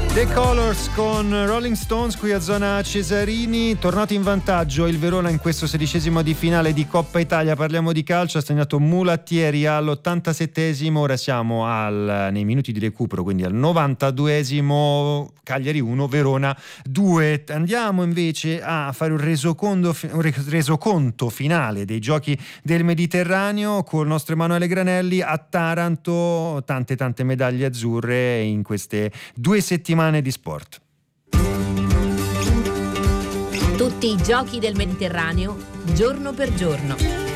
The Colors con Rolling Stones qui a Zona Cesarini. Tornato in vantaggio il Verona in questo 16° di finale di Coppa Italia. Parliamo di calcio, ha segnato Mulattieri all'87esimo. Ora siamo nei minuti di recupero, quindi al 92esimo. Cagliari 1, Verona 2. Andiamo invece a fare un resoconto finale dei giochi del Mediterraneo con il nostro Emanuele Granelli. A Taranto tante medaglie azzurre in queste 2 settimane di sport. Tutti i giochi del Mediterraneo, giorno per giorno.